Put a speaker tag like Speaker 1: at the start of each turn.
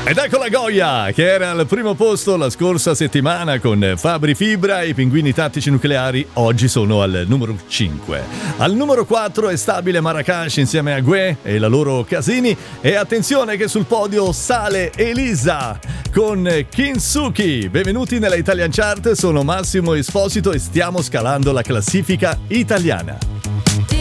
Speaker 1: Ed ecco la Goya, che era al primo posto la scorsa settimana con Fabri Fibra e i Pinguini Tattici Nucleari. Oggi sono al numero 5. Al numero 4 è stabile Marracash insieme a Gue e la loro Casini. E attenzione che sul podio sale Elisa con Kinsuki. Benvenuti nella Italian Chart, sono Massimo Esposito e stiamo scalando la classifica italiana.